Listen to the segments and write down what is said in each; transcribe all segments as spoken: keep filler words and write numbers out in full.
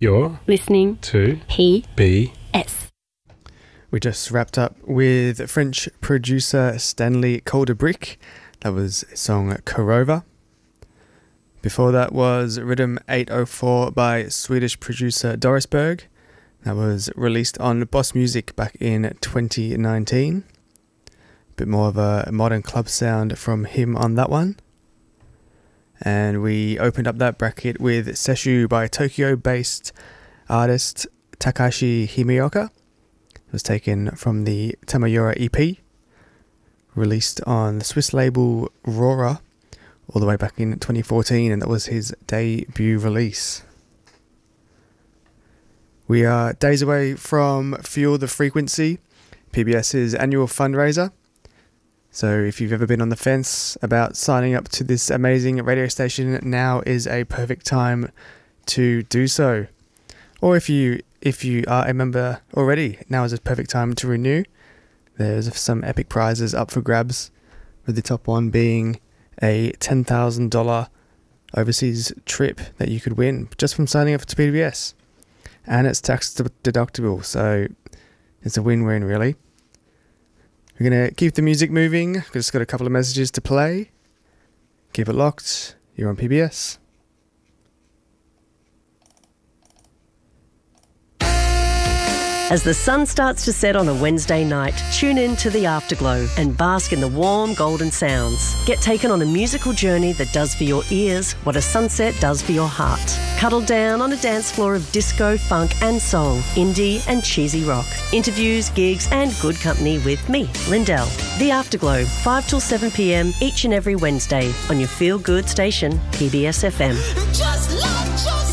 You're listening to P B S. We just wrapped up with French producer Stanley Calderbrick. That was his song Korova. Before that was Rhythm eight oh four by Swedish producer Doris Berg. That was released on Boss Music back in twenty nineteen. Bit more of a modern club sound from him on that one. And we opened up that bracket with Seshu by Tokyo-based artist Takashi Himioka. It was taken from the Tamayora E P, released on the Swiss label Rora all the way back in twenty fourteen, and that was his debut release. We are days away from Fuel the Frequency, PBS's annual fundraiser. So if you've ever been on the fence about signing up to this amazing radio station, now is a perfect time to do so. Or if you if you are a member already, now is a perfect time to renew. There's some epic prizes up for grabs, with the top one being a ten thousand dollars overseas trip that you could win just from signing up to P B S. And it's tax deductible, so it's a win-win really. We're going to keep the music moving. We've just got a couple of messages to play. Keep it locked. You're on P B S. As the sun starts to set on a Wednesday night, tune in to The Afterglow and bask in the warm golden sounds. Get taken on a musical journey that does for your ears what a sunset does for your heart. Cuddle down on a dance floor of disco, funk and soul, indie and cheesy rock. Interviews, gigs and good company with me, Lindell. The Afterglow, five till seven p m each and every Wednesday on your feel-good station, P B S F M. Just let yourself.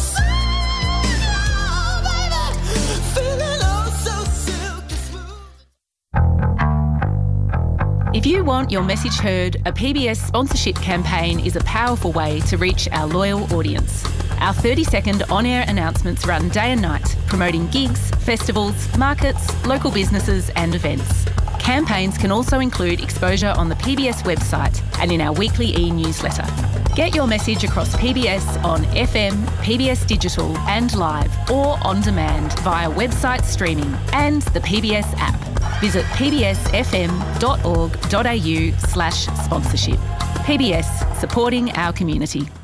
If you want your message heard, a P B S sponsorship campaign is a powerful way to reach our loyal audience. Our thirty second on-air announcements run day and night, promoting gigs, festivals, markets, local businesses and events. Campaigns can also include exposure on the P B S website and in our weekly e-newsletter. Get your message across P B S on F M, P B S Digital and live, or on demand via website streaming and the P B S app. Visit pbsfm.org.au slash sponsorship. P B S, supporting our community.